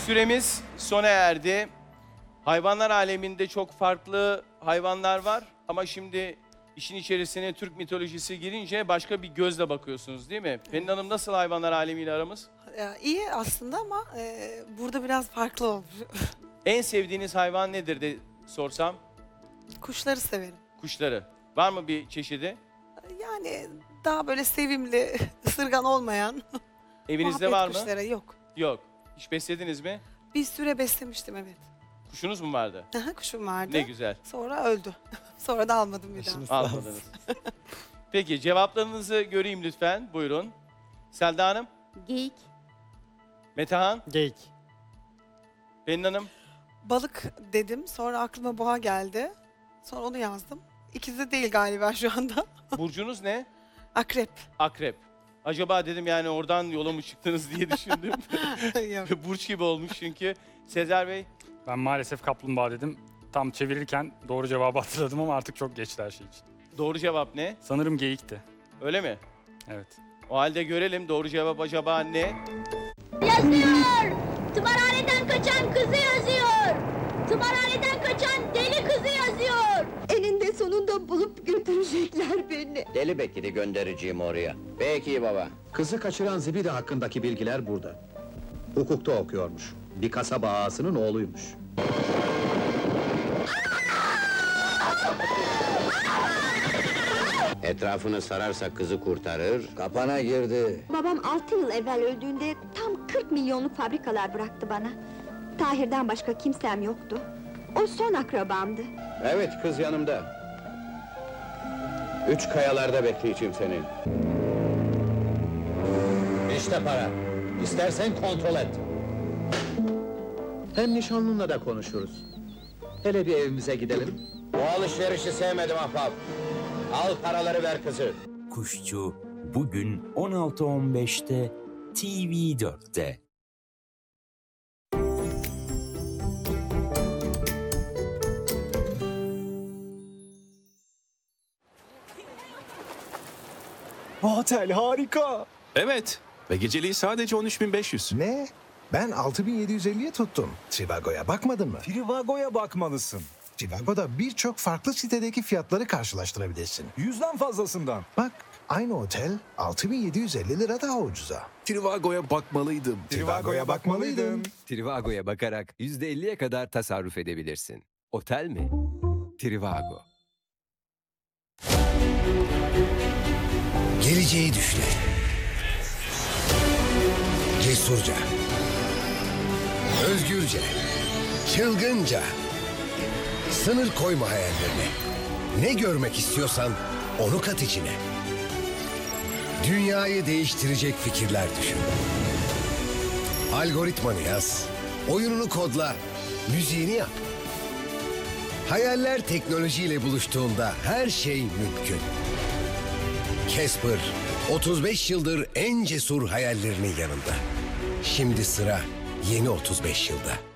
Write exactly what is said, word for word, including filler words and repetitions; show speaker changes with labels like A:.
A: Süremiz sona erdi. Hayvanlar aleminde çok farklı hayvanlar var ama şimdi işin içerisine Türk mitolojisi girince başka bir gözle bakıyorsunuz değil mi? Pelin Hanım nasıl hayvanlar alemiyle aramız?
B: Ya, iyi aslında ama e, burada biraz farklı olmuş.
A: En sevdiğiniz hayvan nedir de sorsam?
B: Kuşları severim.
A: Kuşları. Var mı bir çeşidi?
B: Yani daha böyle sevimli, ısırgan olmayan.
A: Evinizde
B: muhabbet
A: var mı?
B: kuşlara yok.
A: Yok. Hiç beslediniz mi?
B: Bir süre beslemiştim, evet.
A: Kuşunuz mu vardı?
B: Aha, kuşum vardı.
A: Ne güzel.
B: Sonra öldü. Sonra da almadım bir daha.
A: Almadınız. Peki cevaplarınızı göreyim lütfen. Buyurun. Selda Hanım,
C: Geyik.
A: Metehan,
D: Geyik.
A: Pelin Hanım.
B: Balık dedim. Sonra aklıma boğa geldi. Sonra onu yazdım. İkisi de değil galiba şu anda.
A: Burcunuz ne?
B: Akrep.
A: Akrep. Acaba dedim yani oradan yola mı çıktınız diye düşündüm.
B: Yok.
A: Burç gibi olmuş çünkü. Sezer Bey,
D: Ben maalesef kaplumbağa dedim. Tam çevirirken doğru cevabı hatırladım ama artık çok geçti her şey için.
A: doğru cevap ne?
D: Sanırım geyikti.
A: Öyle mi?
D: Evet.
A: O halde görelim doğru cevap acaba ne?
C: Yazıyor. Tımarhaneden kaçan kızı yazıyor. Tımarhaneden kaçan deli kızı yazıyor. Eninde sonunda bulup götürecekler beni.
E: Deli Bekir'i göndereceğim oraya. Peki baba.
F: Kızı kaçıran Zibidi hakkındaki bilgiler burada. Hukukta okuyormuş. Bir kasaba ağasının oğluymuş.
E: Etrafını sararsa kızı kurtarır. Kapana girdi.
C: Babam altı yıl evvel öldüğünde tam kırk milyonluk fabrikalar bıraktı bana. Tahir'den başka kimsem yoktu. O son akrabamdı.
E: Evet, kız yanımda. Üç kayalarda bekleyeceğim seni. İşte para. İstersen kontrol et.
F: Hem nişanlınla da konuşuruz. Hele bir evimize gidelim.
E: Bu alışverişi sevmedim ahbap. Al paraları, ver kızı.
G: Kuşçu bugün on altı on beşte T V dörtte.
H: Bu otel harika.
I: Evet ve geceliği sadece on üç bin beş yüz.
H: Ne? Ben altı bin yedi yüz elliye tuttum. Trivago'ya bakmadın mı? Trivago'ya bakmalısın. Trivago'da birçok farklı sitedeki fiyatları karşılaştırabilirsin. Yüzden fazlasından. Bak, aynı otel altı bin yedi yüz elli lira daha ucuza.
I: Trivago'ya bakmalıydım.
H: Trivago'ya bakmalıydın.
J: Trivago'ya bakarak yüzde elliye kadar tasarruf edebilirsin. Otel mi? Trivago.
K: Geleceği düşle. Cesurca. Özgürce. Çılgınca. Sınır koyma hayallerine. Ne görmek istiyorsan onu kat içine. Dünyayı değiştirecek fikirler düşün. Algoritmanı yaz. Oyununu kodla. Müziğini yap. Hayaller teknolojiyle buluştuğunda her şey mümkün. Casper, otuz beş yıldır en cesur hayallerinin yanında. Şimdi sıra yeni otuz beş yılda.